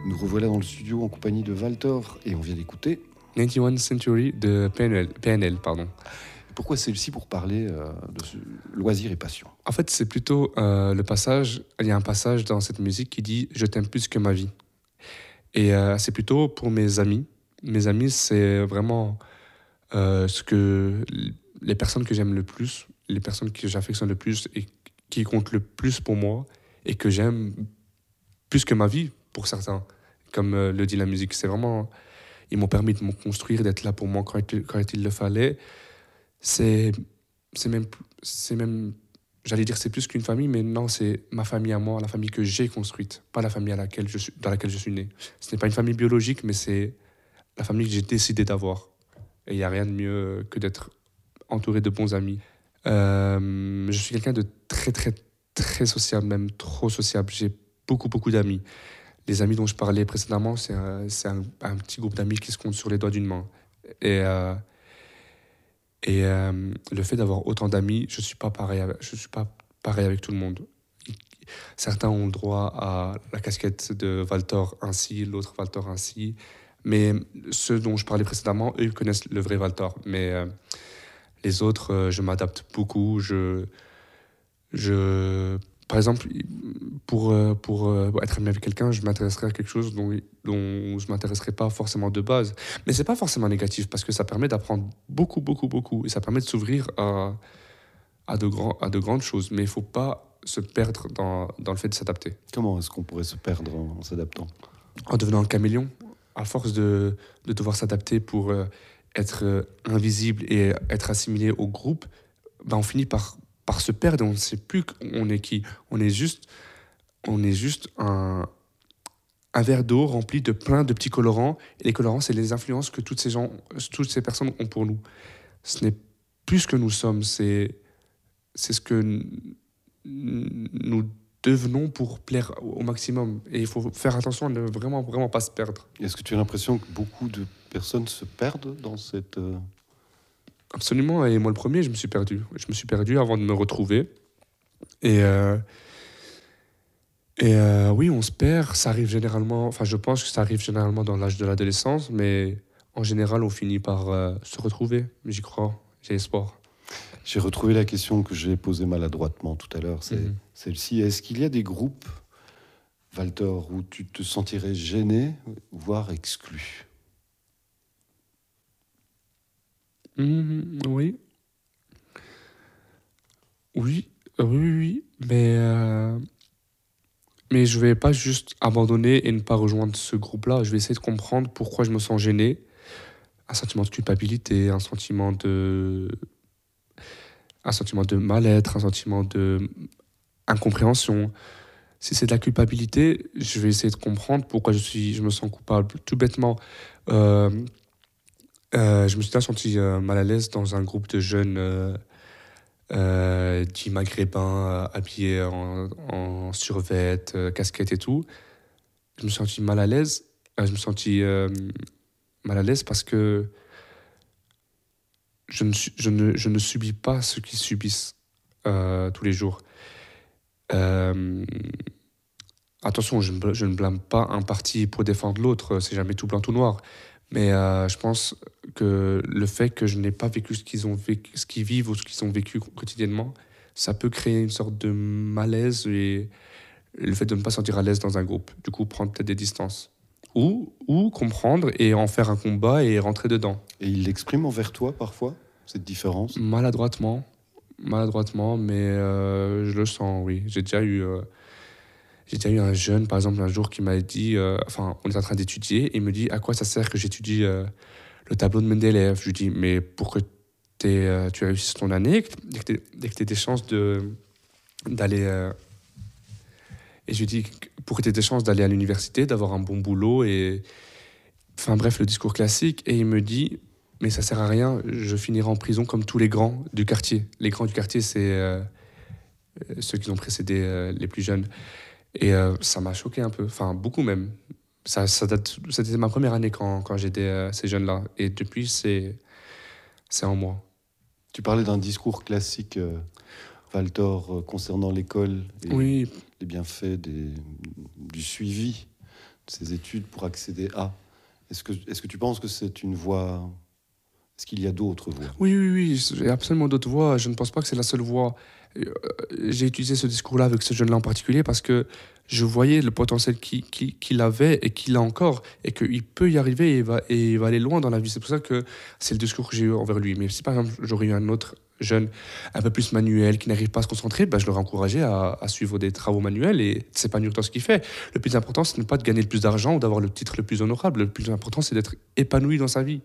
Nous revoilà dans le studio en compagnie de Valtor et on vient d'écouter 91 Century de PNL, pardon. Pourquoi celle-ci pour parler de ce loisir et passion? En fait, c'est plutôt le passage. Il y a un passage dans cette musique qui dit « Je t'aime plus que ma vie ». Et c'est plutôt pour mes amis. Mes amis, c'est vraiment les personnes que j'aime le plus, les personnes que j'affectionne le plus et qui comptent le plus pour moi et que j'aime plus que ma vie pour certains, comme le dit la musique. C'est vraiment... Ils m'ont permis de me construire, d'être là pour moi quand il le fallait. C'est même, j'allais dire c'est plus qu'une famille, mais non, c'est ma famille à moi, la famille que j'ai construite, pas la famille dans laquelle je suis né. Ce n'est pas une famille biologique, mais c'est la famille que j'ai décidé d'avoir. Et il n'y a rien de mieux que d'être entouré de bons amis. Je suis quelqu'un de très, très, très sociable, même trop sociable. J'ai beaucoup d'amis. Les amis dont je parlais précédemment, c'est un petit groupe d'amis qui se compte sur les doigts d'une main. Et le fait d'avoir autant d'amis, je suis pas pareil avec tout le monde. Certains ont le droit à la casquette de Valtor ainsi, l'autre Valtor ainsi. Mais ceux dont je parlais précédemment, eux connaissent le vrai Valtor. Mais les autres, je m'adapte beaucoup. Par exemple, pour être ami avec quelqu'un, je m'intéresserai à quelque chose dont je ne m'intéresserai pas forcément de base. Mais ce n'est pas forcément négatif parce que ça permet d'apprendre beaucoup. Et ça permet de s'ouvrir à de grandes choses. Mais il ne faut pas se perdre dans le fait de s'adapter. Comment est-ce qu'on pourrait se perdre en s'adaptant? En devenant un caméléon, à force de devoir s'adapter pour être invisible et être assimilé au groupe, ben on finit par se perdre. On ne sait plus on est qui. On est juste un verre d'eau rempli de plein de petits colorants. Et les colorants, c'est les influences que toutes ces personnes ont pour nous. Ce n'est plus ce que nous sommes, c'est ce que nous devenons pour plaire au maximum. Et il faut faire attention à ne vraiment pas se perdre. Est-ce que tu as l'impression que beaucoup de personnes se perdent dans cette... Absolument, et moi le premier, je me suis perdu. Je me suis perdu avant de me retrouver. Et oui, on se perd, ça arrive généralement, enfin je pense que ça arrive généralement dans l'âge de l'adolescence, mais en général on finit par se retrouver, j'y crois, j'ai espoir. J'ai retrouvé la question que j'ai posée maladroitement tout à l'heure, c'est celle-ci. Est-ce qu'il y a des groupes, Valtor, où tu te sentirais gêné, voire exclu? Oui. Oui, mais je vais pas juste abandonner et ne pas rejoindre ce groupe-là. Je vais essayer de comprendre pourquoi je me sens gêné. Un sentiment de culpabilité, un sentiment de mal-être, un sentiment de incompréhension. Si c'est de la culpabilité, je vais essayer de comprendre pourquoi je me sens coupable. Tout bêtement, je me suis déjà senti mal à l'aise dans un groupe de jeunes dits maghrébins, habillés en survêt, casquette et tout. Je me suis senti mal à l'aise. Je me suis senti mal à l'aise parce que je ne subis pas ce qu'ils subissent tous les jours. Attention, je ne blâme pas un parti pour défendre l'autre, c'est jamais tout blanc, tout noir. Mais je pense que le fait que je n'ai pas vécu ce qu'ils vivent ou ce qu'ils ont vécu quotidiennement, ça peut créer une sorte de malaise et le fait de ne pas se sentir à l'aise dans un groupe. Du coup, prendre peut-être des distances. Ou comprendre et en faire un combat et rentrer dedans. Et il l'exprime envers toi parfois, cette différence? Maladroitement, mais je le sens, oui. J'ai déjà eu un jeune, par exemple, un jour qui m'a dit, on est en train d'étudier, et il me dit, à quoi ça sert que j'étudie le tableau de Mendeleïev? Je lui dis, mais pour que tu réussisses ton année, dès que tu aies des chances d'aller... et je lui dis, pour que tu aies des chances d'aller à l'université, d'avoir un bon boulot, et... Enfin bref, le discours classique, et il me dit, mais ça sert à rien, je finirai en prison comme tous les grands du quartier. Les grands du quartier, c'est ceux qui ont précédé les plus jeunes. Et ça m'a choqué un peu, enfin beaucoup même. C'était ma première année quand j'étais ces jeunes-là. Et depuis, c'est en moi. Tu parlais d'un discours classique, Valtor, concernant l'école et Oui. les bienfaits du suivi ces études pour accéder à. Est-ce que tu penses que c'est une voie? Est-ce qu'il y a d'autres voies? Oui, oui, oui, il y a absolument d'autres voies. Je ne pense pas que c'est la seule voie. J'ai utilisé ce discours-là avec ce jeune-là en particulier parce que je voyais le potentiel qu'il avait et qu'il a encore et qu'il peut y arriver et il va aller loin dans la vie. C'est pour ça que c'est le discours que j'ai eu envers lui. Mais si par exemple j'aurais eu un autre jeune un peu plus manuel qui n'arrive pas à se concentrer, ben, je l'aurais encouragé à suivre des travaux manuels et s'épanouir dans ce qu'il fait. Le plus important, ce n'est pas de gagner le plus d'argent ou d'avoir le titre le plus honorable. Le plus important, c'est d'être épanoui dans sa vie.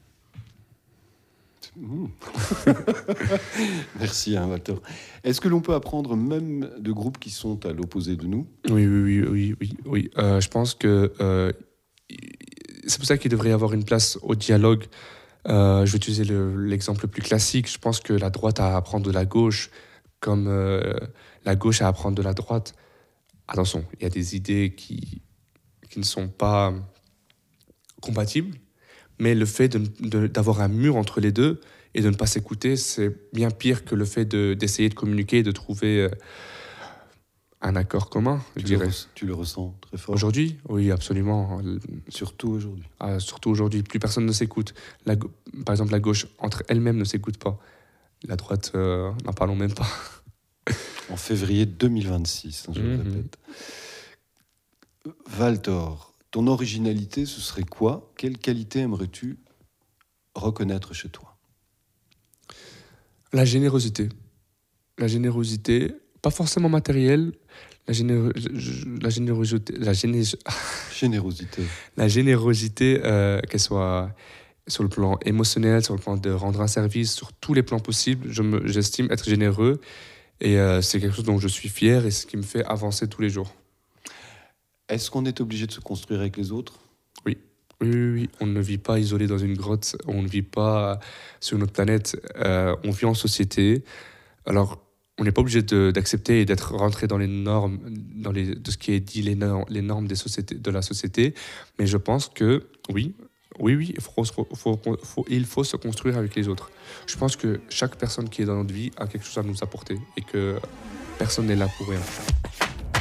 Merci, hein, Walter. Est-ce que l'on peut apprendre même de groupes qui sont à l'opposé de nous? Oui, oui, oui, oui, oui, oui. Je pense que c'est pour ça qu'il devrait y avoir une place au dialogue. Je vais utiliser l'exemple le plus classique. Je pense que la droite a à apprendre de la gauche, comme la gauche a à apprendre de la droite. Attention, il y a des idées qui ne sont pas compatibles, mais le fait d'avoir un mur entre les deux et de ne pas s'écouter, c'est bien pire que le fait d'essayer de communiquer et de trouver un accord commun, je dirais. Tu le ressens très fort? Aujourd'hui, oui, absolument. Surtout aujourd'hui. Surtout aujourd'hui, plus personne ne s'écoute. Par exemple, la gauche, entre elle-même, ne s'écoute pas. La droite, n'en parlons même pas. En février 2026, je le répète. Valtor, ton originalité, ce serait quoi? Quelle qualité aimerais-tu reconnaître chez toi? La générosité. La générosité, pas forcément matérielle, générosité, qu'elle soit sur le plan émotionnel, sur le plan de rendre un service, sur tous les plans possibles. J'estime être généreux et c'est quelque chose dont je suis fier et ce qui me fait avancer tous les jours. Est-ce qu'on est obligé de se construire avec les autres? Oui. Oui, oui, oui. On ne vit pas isolé dans une grotte, on ne vit pas sur notre planète, on vit en société. Alors, on n'est pas obligé d'accepter et d'être rentré dans les normes, de ce qui est dit, les normes de la société. Mais je pense que, oui, il faut se construire avec les autres. Je pense que chaque personne qui est dans notre vie a quelque chose à nous apporter et que personne n'est là pour rien.